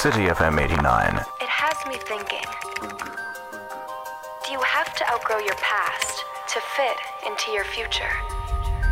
City FM 89. It has me thinking. Do you have to outgrow your past to fit into your future?